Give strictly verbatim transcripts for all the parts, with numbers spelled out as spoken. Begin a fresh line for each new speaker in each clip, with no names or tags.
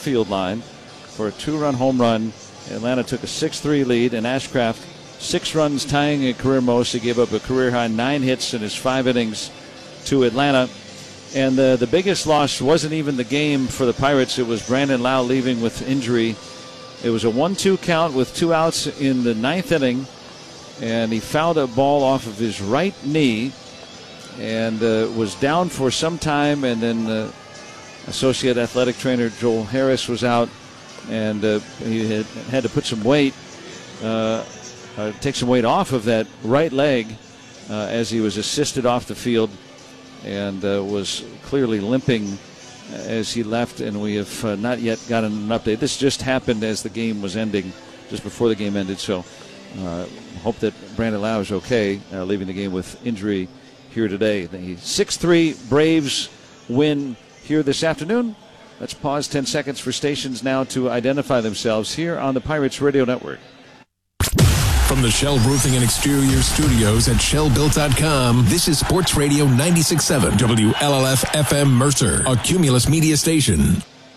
field line for a two-run home run. Atlanta took a six three lead, and Ashcraft, six runs tying a career most. He gave up a career-high nine hits in his five innings to Atlanta. And the, the biggest loss wasn't even the game for the Pirates. It was Brandon Lau leaving with injury. It was a one two count with two outs in the ninth inning, and he fouled a ball off of his right knee and uh, was down for some time, and then uh, Associate Athletic Trainer Joel Harris was out, and uh, he had, had to put some weight, uh, uh, take some weight off of that right leg uh, as he was assisted off the field, and uh, was clearly limping as he left, and we have uh, not yet gotten an update. This just happened as the game was ending, just before the game ended, so uh, hope that Brandon Lau is okay, uh, leaving the game with injury here today. The six three Braves win here this afternoon. Let's pause ten seconds for stations now to identify themselves here on the Pirates Radio Network.
From the Shell Roofing and Exterior Studios at shell built dot com, this is Sports Radio ninety-six point seven W L L F F M Mercer, a Cumulus media station.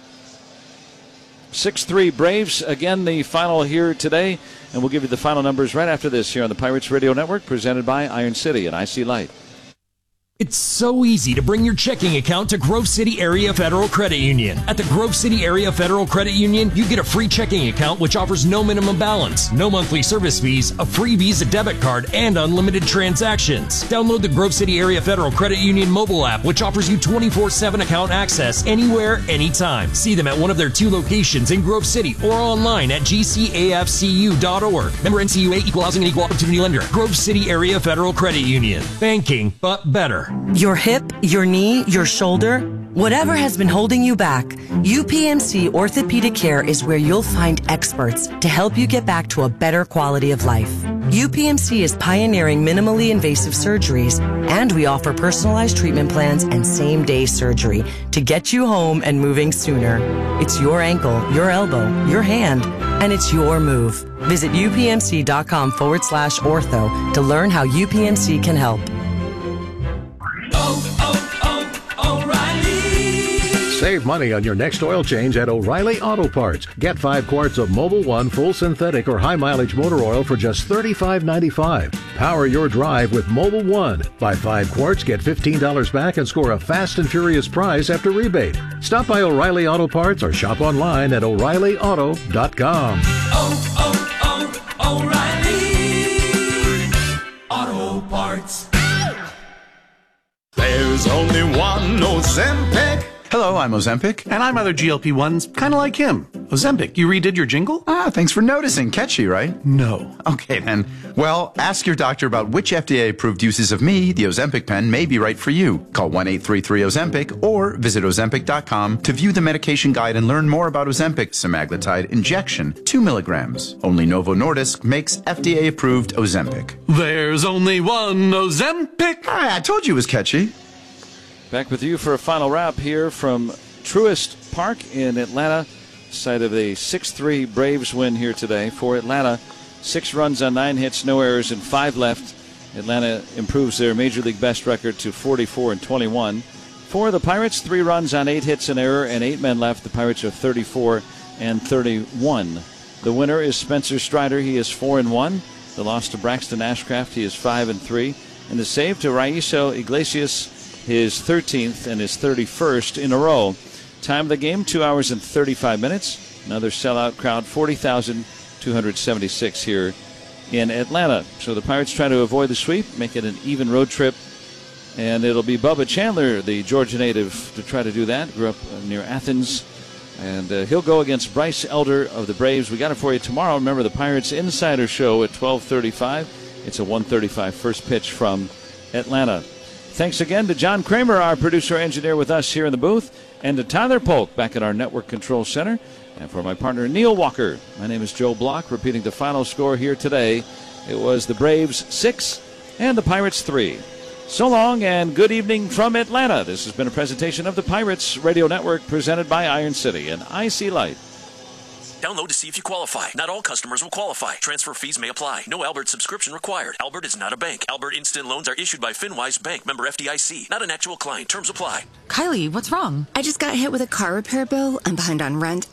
six three Braves, again the final here today, and we'll give you the final numbers right after this here on the Pirates Radio Network, presented by Iron City and I C Light.
It's so easy to bring your checking account to Grove City Area Federal Credit Union. At the Grove City Area Federal Credit Union, you get a free checking account which offers no minimum balance, no monthly service fees, a free Visa debit card, and unlimited transactions. Download the Grove City Area Federal Credit Union mobile app, which offers you twenty-four seven account access anywhere, anytime. See them at one of their two locations in Grove City or online at g c a f c u dot org. Member N C U A, Equal Housing and Equal Opportunity Lender. Grove City Area Federal Credit Union. Banking, but better.
Your hip, your knee, your shoulder, whatever has been holding you back, U P M C Orthopedic Care is where you'll find experts to help you get back to a better quality of life. U P M C is pioneering minimally invasive surgeries, and we offer personalized treatment plans and same-day surgery to get you home and moving sooner. It's your ankle, your elbow, your hand, and it's your move. Visit upmc.com forward slash ortho to learn how U P M C can help.
Save money on your next oil change at O'Reilly Auto Parts. Get five quarts of Mobil one full synthetic or high mileage motor oil for just thirty-five ninety-five. Power your drive with Mobil one. Buy five quarts, get fifteen dollars back, and score a fast and furious prize after rebate. Stop by O'Reilly Auto Parts or shop online at o'reilly auto dot com.
Oh, oh, oh, O'Reilly Auto Parts.
There's only one Ozempic.
Hello, I'm Ozempic.
And I'm other G L P ones, kind of like him. Ozempic, you redid your jingle?
Ah, thanks for noticing. Catchy, right?
No.
Okay, then. Well, ask your doctor about which F D A-approved uses of me, the Ozempic pen, may be right for you. Call one eight three three Ozempic or visit ozempic dot com to view the medication guide and learn more about Ozempic semaglutide injection, two milligrams. Only Novo Nordisk makes F D A-approved Ozempic.
There's only one Ozempic.
Ah, I told you it was catchy.
Back with you for a final wrap here from Truist Park in Atlanta, site of a six three Braves win here today. For Atlanta, six runs on nine hits, no errors, and five left. Atlanta improves their Major League best record to forty-four and twenty-one. For the Pirates, three runs on eight hits, an error, and eight men left. The Pirates are thirty-four and thirty-one. The winner is Spencer Strider. He is four and one. The loss to Braxton Ashcraft, he is five and three. And the save to Raiso Iglesias, his thirteenth and his thirty-first in a row. Time of the game, two hours and thirty-five minutes. Another sellout crowd, forty thousand two hundred seventy-six here in Atlanta. So the Pirates try to avoid the sweep, make it an even road trip. And it'll be Bubba Chandler, the Georgia native, to try to do that. Grew up near Athens. And uh, he'll go against Bryce Elder of the Braves. We got it for you tomorrow. Remember the Pirates Insider Show at twelve thirty-five. It's a one thirty-five first pitch from Atlanta. Thanks again to John Kramer, our producer-engineer with us here in the booth, and to Tyler Polk back at our Network Control Center. And for my partner, Neil Walker, my name is Joe Block, repeating the final score here today. It was the Braves six and the Pirates three. So long and good evening from Atlanta. This has been a presentation of the Pirates Radio Network presented by Iron City and I C Light.
Download to see if you qualify. Not all customers will qualify. Transfer fees may apply. No Albert subscription required. Albert is not a bank. Albert Instant Loans are issued by FinWise Bank, member F D I C. Not an actual client. Terms apply.
Kylie, what's wrong?
I just got hit with a car repair bill. I'm behind on rent,